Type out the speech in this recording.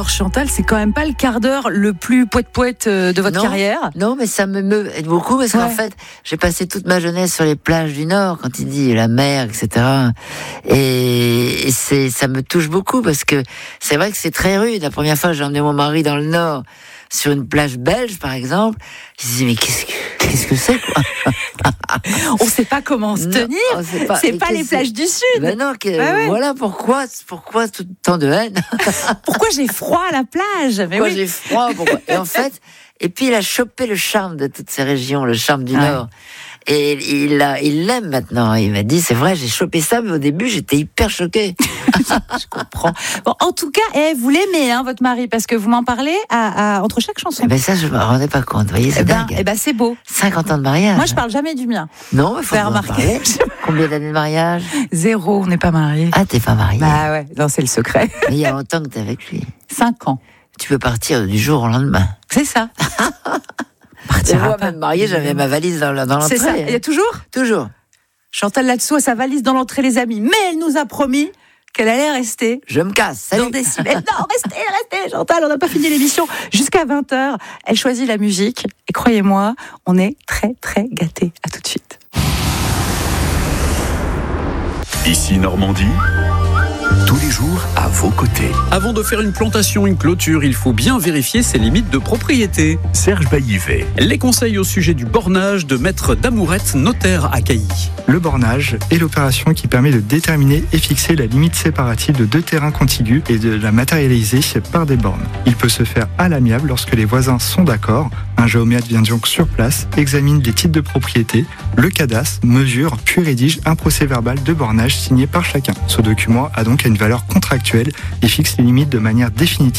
Alors Chantal, c'est quand même pas le quart d'heure le plus poète-poète de votre carrière. Non, mais ça me meut beaucoup parce qu'en fait, j'ai passé toute ma jeunesse sur les plages du Nord, quand il dit la mer, etc. Et ça me touche beaucoup parce que c'est vrai que c'est très rude. La première fois, j'ai emmené mon mari dans le Nord, sur une plage belge, par exemple. Je disais, mais qu'est-ce que c'est, quoi? On sait pas comment se tenir. C'est pas les plages du Sud. Ben non, voilà pourquoi tout tant de haine. Pourquoi j'ai froid à la plage? Pourquoi j'ai froid? Et en fait, et puis il a chopé le charme de toutes ces régions, le charme du Nord. Et il l'aime maintenant. Il m'a dit, c'est vrai, j'ai chopé ça, mais au début, j'étais hyper choquée. Je comprends. Bon, en tout cas, vous l'aimez, votre mari, parce que vous m'en parlez entre chaque chanson. Mais ça, je me rendais pas compte. Vous voyez, c'est dingue. C'est beau. 50 ans de mariage. Moi, je parle jamais du mien. Non, il faut remarquer. Combien d'années de mariage? 0, on n'est pas mariés. Ah, t'es pas mariée? Bah ouais, non, c'est le secret. Mais il y a longtemps que t'es avec lui. 5 ans. Tu peux partir du jour au lendemain. C'est ça. Moi, même mariée, j'avais ma valise dans l'entrée. C'est ça. Il y a toujours? Toujours. Chantal là-dessous a sa valise dans l'entrée, les amis. Mais elle nous a promis qu'elle allait rester. Je me casse. Salut. Dans Décibel. Non, restez, Chantal, on n'a pas fini l'émission. Jusqu'à 20h, elle choisit la musique. Et croyez-moi, on est très, très gâtés. À tout de suite. Ici Normandie, tous les jours à vos côtés. Avant de faire une plantation, une clôture, il faut bien vérifier ses limites de propriété. Serge Baillivet. Les conseils au sujet du bornage de Maître Damourette, notaire à Cailly. Le bornage est l'opération qui permet de déterminer et fixer la limite séparative de deux terrains contigus et de la matérialiser par des bornes. Il peut se faire à l'amiable lorsque les voisins sont d'accord. Un géomètre vient donc sur place, examine les titres de propriété, le cadastre, mesure, puis rédige un procès-verbal de bornage signé par chacun. Ce document a donc une valeur contractuelle et fixe les limites de manière définitive.